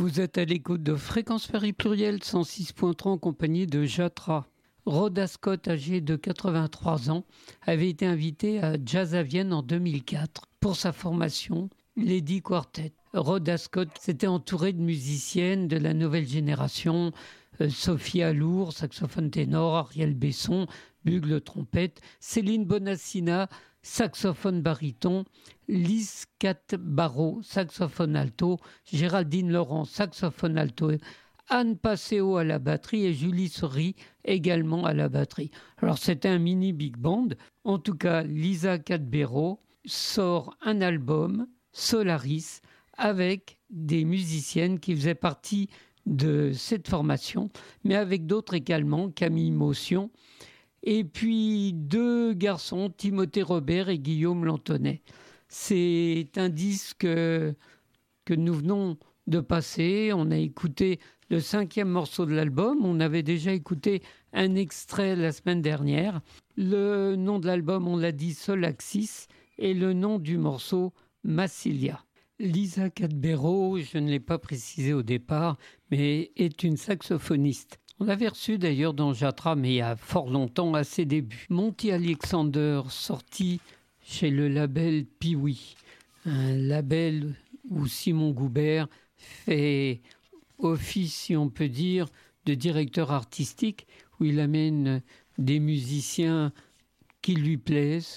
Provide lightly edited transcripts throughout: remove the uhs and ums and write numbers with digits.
Vous êtes à l'écoute de Fréquence Paris Pluriel 106.3 en compagnie de Jatra. Rhoda Scott, âgé de 83 ans, avait été invité à Jazz à Vienne en 2004 pour sa formation Lady Quartet. Rhoda Scott s'était entourée de musiciennes de la nouvelle génération, Sophie Alour, saxophone ténor, Ariel Besson, bugle trompette, Céline Bonassina, saxophone baryton, Lise Cat Barrault, saxophone alto, Géraldine Laurent, saxophone alto, Anne Passeo à la batterie et Julie Souris également à la batterie. Alors c'était un mini big band. En tout cas, Lisa Cadbero sort un album, Solaris, avec des musiciennes qui faisaient partie de cette formation, mais avec d'autres également, Camille Motion, et puis deux garçons, Timothée Robert et Guillaume Lantonnet. C'est un disque que nous venons de passer. On a écouté le 5e morceau de l'album. On avait déjà écouté un extrait la semaine dernière. Le nom de l'album, on l'a dit, Solaxis, et le nom du morceau, Massilia. Lisa Cadbero, je ne l'ai pas précisé au départ, mais est une saxophoniste. On l'avait reçue d'ailleurs dans Jatra, mais il y a fort longtemps, à ses débuts. Monty Alexander, sorti chez le label Piwi, un label où Simon Goubert fait office, si on peut dire, de directeur artistique, où il amène des musiciens qui lui plaisent.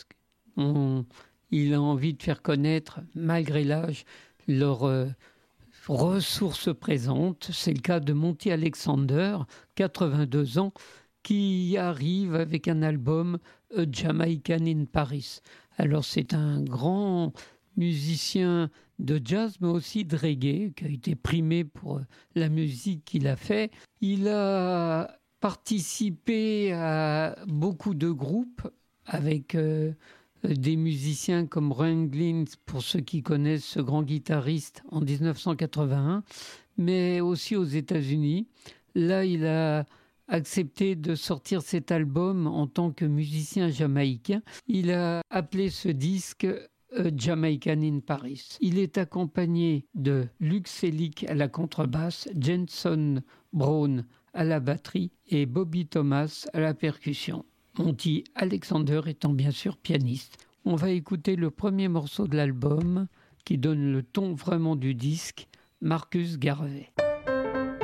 Il a envie de faire connaître, malgré l'âge, leurs ressources présentes. C'est le cas de Monty Alexander, 82 ans, qui arrive avec un album A Jamaican in Paris. Alors c'est un grand musicien de jazz, mais aussi de reggae, qui a été primé pour la musique qu'il a fait. Il a participé à beaucoup de groupes avec des musiciens comme Ron Glynn, pour ceux qui connaissent ce grand guitariste, en 1981, mais aussi aux États-Unis. Là, il a accepté de sortir cet album en tant que musicien jamaïcain. Il a appelé ce disque Jamaican in Paris. Il est accompagné de Luc Selick à la contrebasse, Jenson Brown à la batterie et Bobby Thomas à la percussion. Monty Alexander étant bien sûr pianiste. On va écouter le premier morceau de l'album qui donne le ton vraiment du disque, Marcus Garvey.